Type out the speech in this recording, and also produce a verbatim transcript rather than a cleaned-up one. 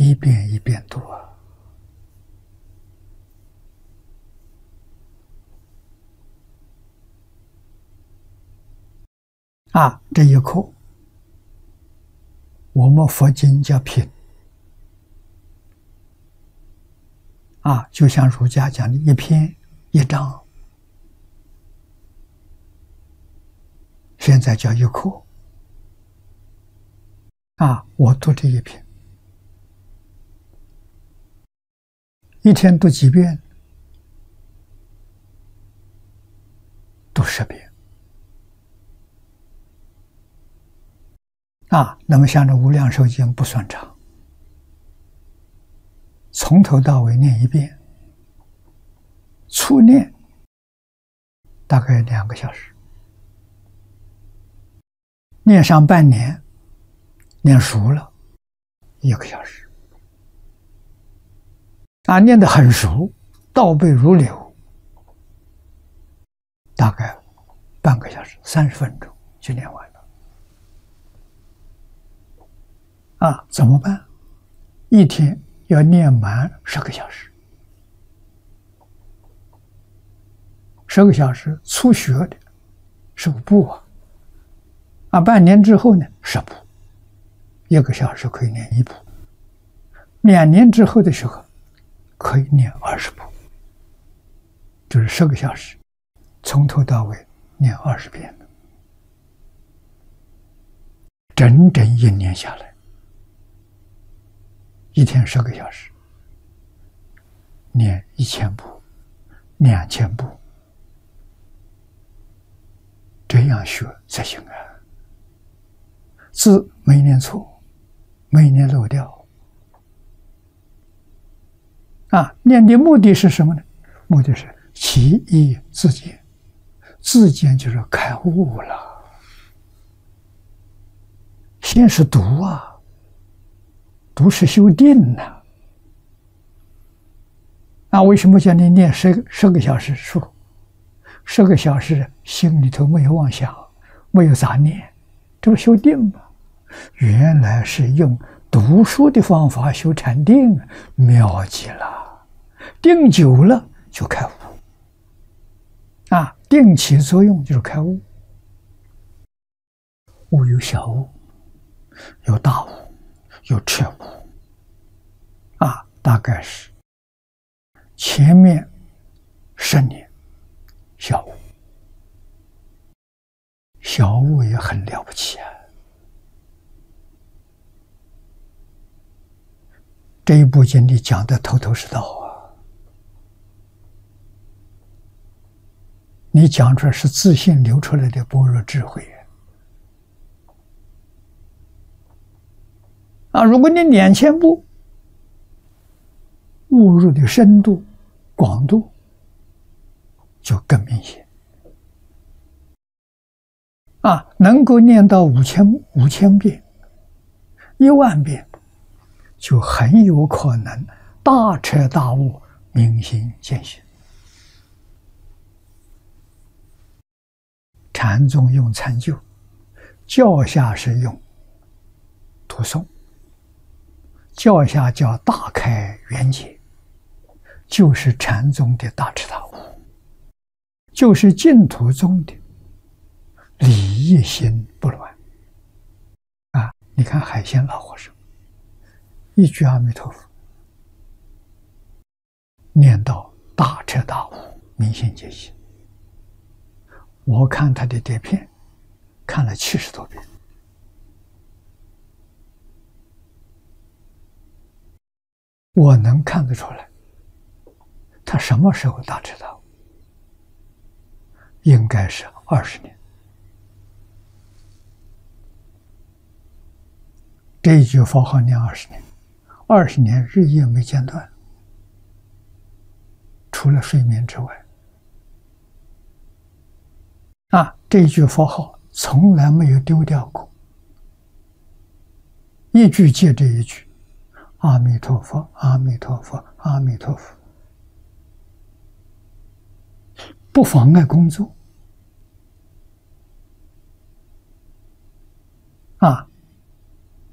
一遍一遍读啊。啊，这一课我们佛经叫品啊，就像儒家讲的一篇一章，现在叫一课啊。我读这一篇，一天读几遍？读十遍啊。那么像这无量寿经不算长，从头到尾念一遍，初念大概两个小时，念上半年，念熟了一个小时，啊，念得很熟，倒背如流，大概半个小时，三十分钟就念完了。啊，怎么办？一天要念满十个小时，十个小时初学的是五部啊，啊，半年之后呢十部，一个小时可以念一部，两年之后的时候可以念二十部，就是十个小时，从头到尾念二十遍了，整整一年下来，一天十个小时，念一千部、两千部，这样学才行啊！字没念错，没念漏掉。啊，念的目的是什么呢？目的是其义自见，自见就是开悟了。先是读啊，读是修定呢。啊，为什么叫你念十十个小时书？十个小时心里头没有妄想，没有杂念，这不修定吗？原来是用读书的方法修禅定，妙极了。定久了就开悟。啊，定起作用就是开悟。悟有小悟，有大悟，有彻悟。啊，大概是前面十年小悟，小悟也很了不起啊。这一部经里讲的头头是道啊，你讲出来是自信流出来的般若智慧啊！如果你两千部，悟入的深度、广度就更明显啊！能够念到五千五千遍、一万遍，就很有可能大彻大悟、明心见性。禅宗用参究，教下是用读诵。教下叫大开圆解，就是禅宗的大彻大悟，就是净土宗的理一心不乱啊！你看海鲜老和尚一句阿弥陀佛念到大彻大悟、明心见性。我看他的碟片看了七十多遍，我能看得出来他什么时候大彻大悟，应该是二十年。这一句佛号念二十年，二十年日夜没间断，除了睡眠之外。啊，这一句佛号从来没有丢掉过，一句接着一句，阿弥陀佛，阿弥陀佛，阿弥陀佛，不妨碍工作，